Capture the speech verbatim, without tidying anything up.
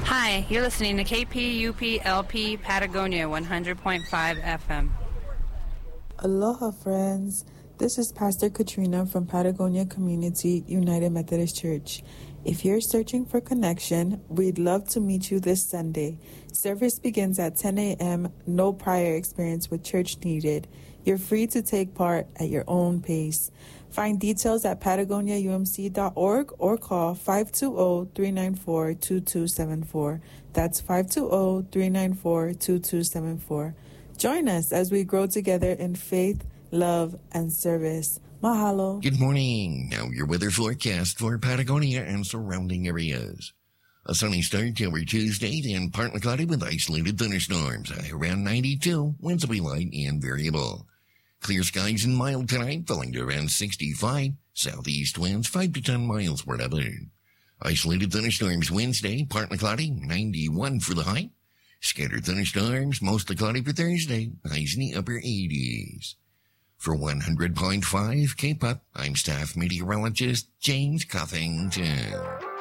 Hi, you're listening to K P U P L P Patagonia one hundred point five F M. Aloha, friends. This is Pastor Katrina from Patagonia Community United Methodist Church. If you're searching for connection, we'd love to meet you this Sunday. Service begins at ten a.m., no prior experience with church needed. You're free to take part at your own pace. Find details at patagonia u m c dot org or call five two zero, three nine four, two two seven four. That's five two zero, three nine four, two two seven four. Join us as we grow together in faith, love, and service. Mahalo. Good morning. Now your weather forecast for Patagonia and surrounding areas. A sunny start to our Tuesday, then partly cloudy with isolated thunderstorms. High around ninety-two, winds will be light and variable. Clear skies and mild tonight, falling to around sixty-five. Southeast winds five to ten miles per hour. Isolated thunderstorms Wednesday, partly cloudy, ninety-one for the high. Scattered thunderstorms, mostly cloudy for Thursday, highs in the upper eighties. For one hundred point five K-Pop, I'm staff meteorologist James Coffington.